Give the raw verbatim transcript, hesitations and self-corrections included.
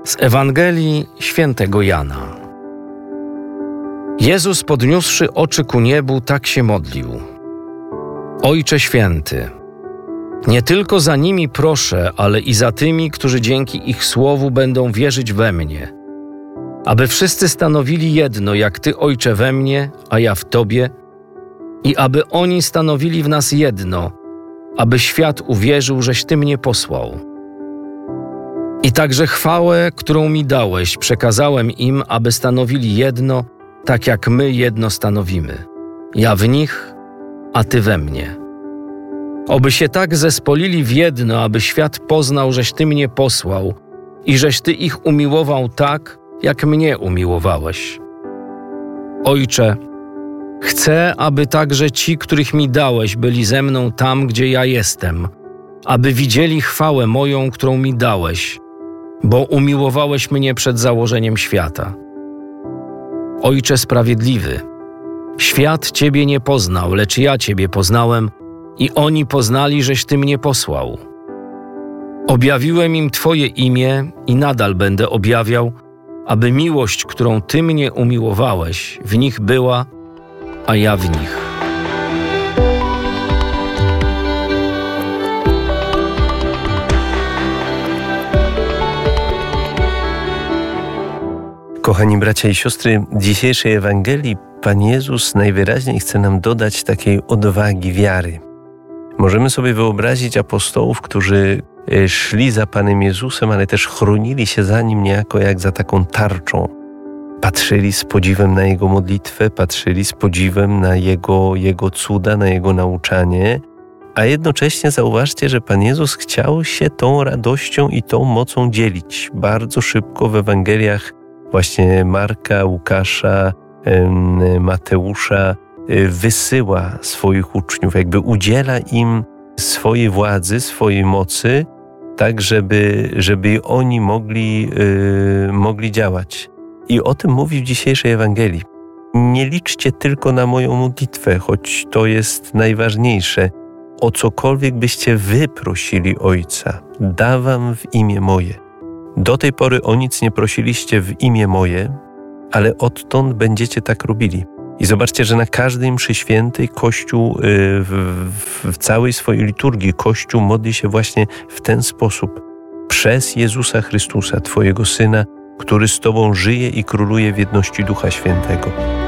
Z Ewangelii Świętego Jana. Jezus, podniósłszy oczy ku niebu, tak się modlił: Ojcze Święty, nie tylko za nimi proszę, ale i za tymi, którzy dzięki ich słowu będą wierzyć we mnie, aby wszyscy stanowili jedno, jak Ty, Ojcze, we mnie, a ja w Tobie, i aby oni stanowili w nas jedno, aby świat uwierzył, żeś Ty mnie posłał. I także chwałę, którą mi dałeś, przekazałem im, aby stanowili jedno, tak jak my jedno stanowimy. Ja w nich, a Ty we mnie. Oby się tak zespolili w jedno, aby świat poznał, żeś Ty mnie posłał i żeś Ty ich umiłował tak, jak mnie umiłowałeś. Ojcze, chcę, aby także ci, których mi dałeś, byli ze mną tam, gdzie ja jestem, aby widzieli chwałę moją, którą mi dałeś, bo umiłowałeś mnie przed założeniem świata. Ojcze sprawiedliwy, świat Ciebie nie poznał, lecz ja Ciebie poznałem i oni poznali, żeś Ty mnie posłał. Objawiłem im Twoje imię i nadal będę objawiał, aby miłość, którą Ty mnie umiłowałeś, w nich była, a ja w nich. Kochani bracia i siostry, w dzisiejszej Ewangelii Pan Jezus najwyraźniej chce nam dodać takiej odwagi wiary. Możemy sobie wyobrazić apostołów, którzy szli za Panem Jezusem, ale też chronili się za Nim niejako jak za taką tarczą. Patrzyli z podziwem na Jego modlitwę, patrzyli z podziwem na Jego, Jego cuda, na Jego nauczanie, a jednocześnie zauważcie, że Pan Jezus chciał się tą radością i tą mocą dzielić. Bardzo szybko w Ewangeliach właśnie Marka, Łukasza, Mateusza wysyła swoich uczniów, jakby udziela im swojej władzy, swojej mocy, tak żeby, żeby oni mogli, yy, mogli działać. I o tym mówi w dzisiejszej Ewangelii. Nie liczcie tylko na moją modlitwę, choć to jest najważniejsze. O cokolwiek byście wy prosili Ojca, da wam w imię moje. Do tej pory o nic nie prosiliście w imię moje, ale odtąd będziecie tak robili. I zobaczcie, że na każdej mszy świętej Kościół, w, w, w całej swojej liturgii, Kościół modli się właśnie w ten sposób. Przez Jezusa Chrystusa, Twojego Syna, który z Tobą żyje i króluje w jedności Ducha Świętego.